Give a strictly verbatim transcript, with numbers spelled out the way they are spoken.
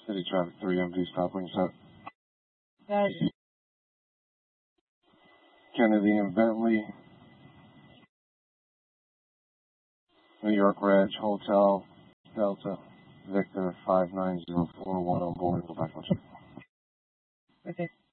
City traffic three M V stop when you're set. Got it. Kennedy and Bentley, New York Reg, Hotel, Delta, Victor five nine zero four one on board. Go back on check. Okay.